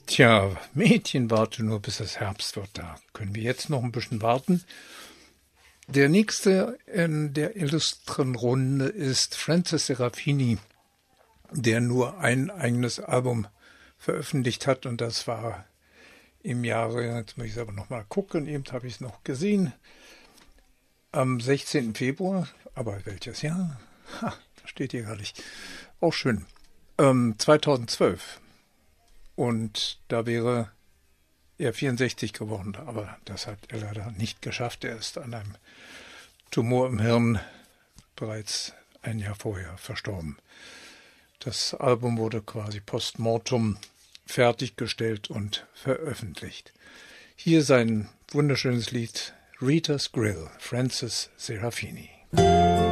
Tja, Mädchen, warte nur, bis es Herbst wird. Da können wir jetzt noch ein bisschen warten. Der nächste in der illustren Runde ist Francis Serafini, der nur ein eigenes Album veröffentlicht hat, und das war im Jahre, jetzt muss ich es aber noch mal gucken, eben habe ich es noch gesehen, am 16. Februar, aber welches Jahr? Das steht hier gar nicht. Auch schön. 2012. Und da wäre er 64 geworden, aber das hat er leider nicht geschafft. Er ist an einem Tumor im Hirn bereits ein Jahr vorher verstorben. Das Album wurde quasi postmortem fertiggestellt und veröffentlicht. Hier sein wunderschönes Lied Rita's Grill, Francis Serafini.